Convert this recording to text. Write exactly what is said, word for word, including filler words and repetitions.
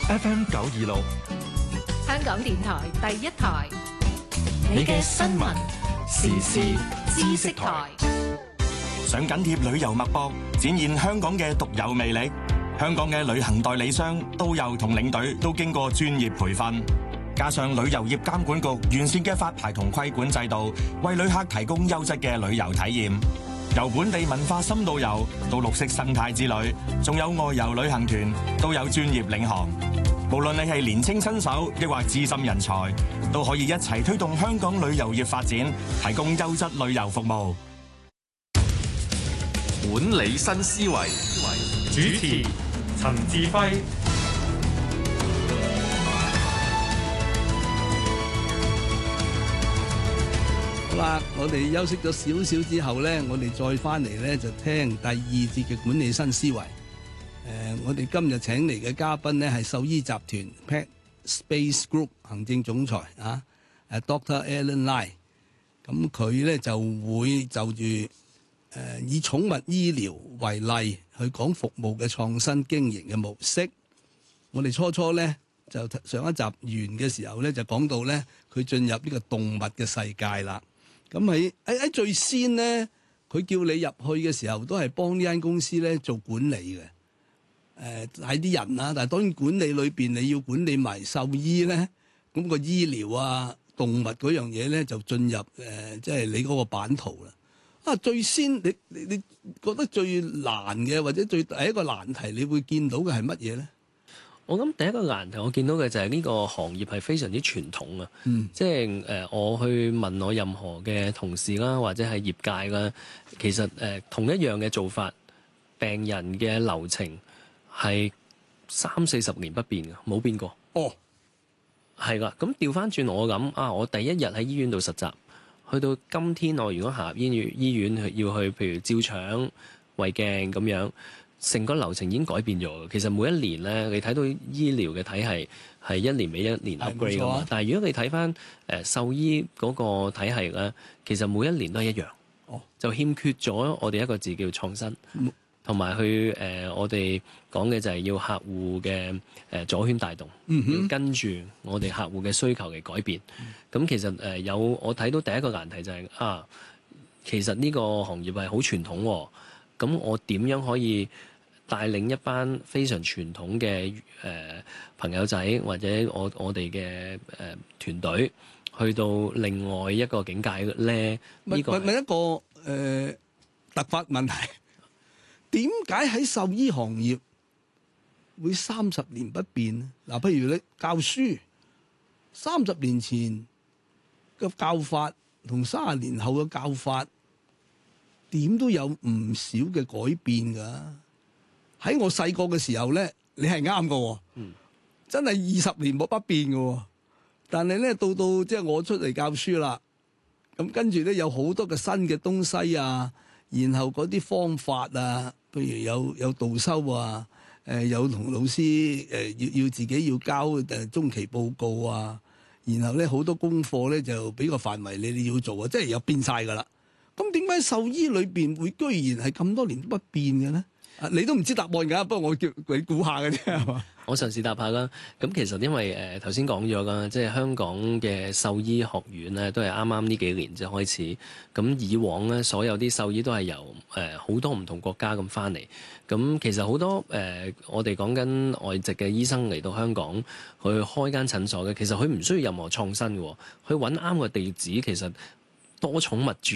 F M 九二六， 香港電台第一台， 你嘅新聞時事知識台， 想緊貼旅遊脈搏，展現香港嘅獨有魅力。香港嘅旅行代理商、導遊同領隊都經過專業培訓，加上旅遊業監管局完善嘅發牌同規管制度，為旅客提供優質嘅旅遊體驗。由本地文化深度遊到綠色生態之旅，仲有外遊旅行團，都有專業領航。無論你係年青新手，抑或資深人才，都可以一齊推動香港旅遊業發展，提供優質旅遊服務。 管理新思維， 主持陳志輝。 好啦，我哋休息咗少少之後咧，我哋再翻嚟咧就聽第二節嘅管理新思維。誒、呃，我哋今日請嚟嘅嘉賓咧係獸醫集團 Pet Space Group 行政總裁啊，誒 Doctor Alan Lai。咁佢咧就會就住誒、呃、以寵物醫療為例去講服務嘅創新經營嘅模式。我哋初初咧就上一集完嘅時候咧就講到咧佢進入呢個動物嘅世界啦。咁喺喺喺最先咧，佢叫你入去嘅時候，都係幫呢間公司咧做管理嘅。誒係啲人啊，但係當然管理裏邊你要管理埋獸醫咧，咁個醫療啊、動物嗰樣嘢咧就進入誒，即係你嗰個版圖啦。啊，最先你你你覺得最難嘅或者最第一個難題，你會見到嘅係乜嘢咧？ 我諗第一個難題，我見到嘅就係呢個行業係非常之傳統啊！嗯、即係誒、呃，我去問我任何嘅同事啦，或者係業界啦，其實誒、呃、同一樣嘅做法，病人嘅流程係三四十年不變嘅，冇變過。哦，係啦。咁調翻轉我咁啊，我第一日喺醫院度實習，去到今天我如果行入醫院醫院要去，譬如照腸、胃鏡咁樣。成個流程已經改變咗。其實每一年咧，你睇到醫療嘅體系係一年比一年 upgrade 㗎嘛。啊、但係如果你睇翻誒獸醫嗰個體系咧，其實每一年都係一樣。哦，就欠缺咗我哋一個字叫創新，同埋、嗯、去誒、呃、我哋講嘅就係要客戶嘅誒、呃、左圈帶動，嗯、哼要跟住我哋客戶嘅需求嚟改變。咁、嗯、其實誒、呃、有我睇到第一個難題就係、是、啊，其實呢個行業係好傳統喎。咁我點樣可以帶領一班非常傳統嘅誒、呃、朋友仔，或者我我哋嘅誒團隊，去到另外一個境界咧？呢個問問一個誒、呃、突發問題，點解喺獸醫行業會三十年不變咧？嗱，譬如你教書，三十年前嘅教法同三十年後嘅教法，點都有唔少嘅改變㗎。喺我細個嘅時候咧，你係啱嘅，嗯、真係二十年冇不變嘅。但係咧，到到即係我出嚟教書啦，咁跟住咧有好多嘅新嘅東西啊，然後嗰啲方法啊，譬如有有導修啊，誒、呃、有同老師誒、呃、要要自己要交誒中期報告啊，然後咧好多功課咧就俾個範圍你哋要做啊，即係有變晒㗎啦。咁點解獸醫裏邊會居然係咁多年都不變嘅咧？啊！你都唔知答案㗎，不過我叫你估下嘅啫，係嘛？ 我嘗試答下啦。咁其實因為誒頭先講咗啦，即係香港嘅獸醫學院咧，都係啱啱呢幾年就開始。咁以往咧，所有啲獸醫都係由誒好多唔同國家咁翻嚟。咁其實好多誒、呃，我哋講緊外籍嘅醫生嚟到香港去開間診所嘅，其實佢唔需要任何創新嘅，去揾啱個地址，其實多寵物住